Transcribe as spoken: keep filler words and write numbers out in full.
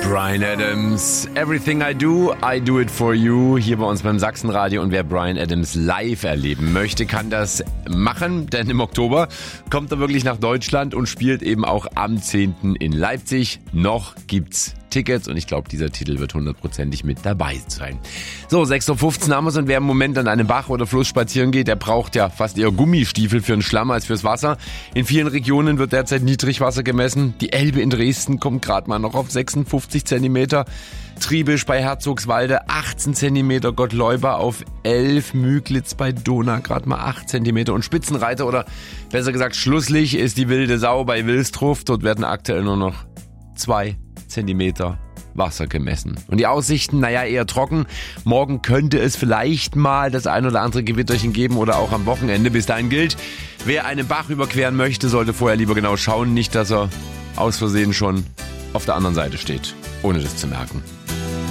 Bryan Adams, Everything I Do, I Do It For You, hier bei uns beim Sachsenradio. Und wer Bryan Adams live erleben möchte, kann das machen, denn im Oktober kommt er wirklich nach Deutschland und spielt eben auch am zehnten in Leipzig. Noch gibt's Tickets und ich glaube, dieser Titel wird hundertprozentig mit dabei sein. So, sechs Uhr fünfzehn haben wir und wer im Moment an einem Bach oder Fluss spazieren geht, der braucht ja fast eher Gummistiefel für den Schlamm als fürs Wasser. In vielen Regionen wird derzeit Niedrigwasser gemessen. Die Elbe in Dresden kommt gerade mal noch auf sechsundfünfzig Zentimeter. Triebisch bei Herzogswalde achtzehn Zentimeter, Gottleuba auf elf, Müglitz bei Donau gerade mal acht Zentimeter und Spitzenreiter oder besser gesagt Schlusslich ist die Wilde Sau bei Wilsdruff. Dort werden aktuell nur noch zwei Zentimeter Wasser gemessen. Und die Aussichten, naja, eher trocken. Morgen könnte es vielleicht mal das ein oder andere Gewitterchen geben oder auch am Wochenende. Bis dahin gilt, wer einen Bach überqueren möchte, sollte vorher lieber genau schauen, nicht, dass er aus Versehen schon auf der anderen Seite steht, ohne das zu merken.